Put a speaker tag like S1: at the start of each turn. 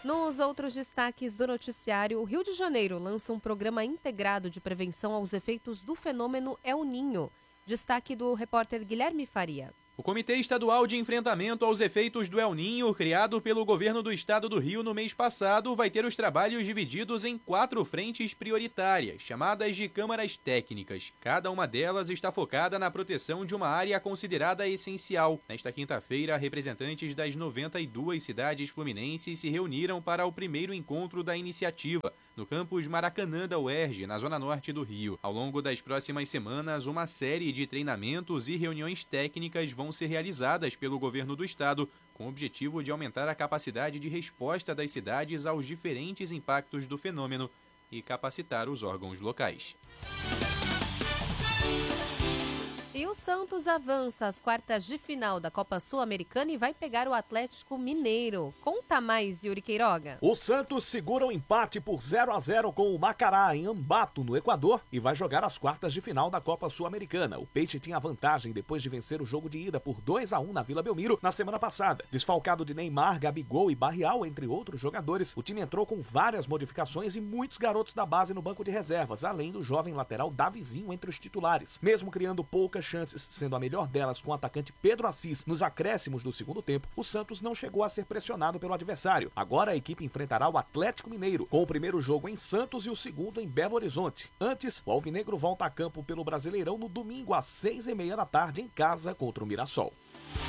S1: Nos outros destaques do noticiário, o Rio de Janeiro lança um programa integrado de prevenção aos efeitos do fenômeno El Niño. Destaque do repórter Guilherme Faria.
S2: O Comitê Estadual de Enfrentamento aos Efeitos do El Niño, criado pelo governo do estado do Rio no mês passado, vai ter os trabalhos divididos em 4 frentes prioritárias, chamadas de câmaras técnicas. Cada uma delas está focada na proteção de uma área considerada essencial. Nesta quinta-feira, representantes das 92 cidades fluminenses se reuniram para o primeiro encontro da iniciativa, no campus Maracanã da UERJ, na zona norte do Rio. Ao longo das próximas semanas, uma série de treinamentos e reuniões técnicas vão ser realizadas pelo governo do estado, com o objetivo de aumentar a capacidade de resposta das cidades aos diferentes impactos do fenômeno e capacitar os órgãos locais.
S1: E o Santos avança às quartas de final da Copa Sul-Americana e vai pegar o Atlético Mineiro. Conta mais, Yuri Queiroga.
S3: O Santos segura o empate por 0-0 com o Macará em Ambato, no Equador, e vai jogar as quartas de final da Copa Sul-Americana. O Peixe tinha vantagem depois de vencer o jogo de ida por 2-1 na Vila Belmiro na semana passada. Desfalcado de Neymar, Gabigol e Barrial, entre outros jogadores, o time entrou com várias modificações e muitos garotos da base no banco de reservas, além do jovem lateral Davizinho entre os titulares. Mesmo criando poucas chances, sendo a melhor delas com o atacante Pedro Assis nos acréscimos do segundo tempo, o Santos não chegou a ser pressionado pelo adversário. Agora a equipe enfrentará o Atlético Mineiro, com o primeiro jogo em Santos e o segundo em Belo Horizonte. Antes, o Alvinegro volta a campo pelo Brasileirão no domingo às 6h30 da tarde em casa contra o Mirassol.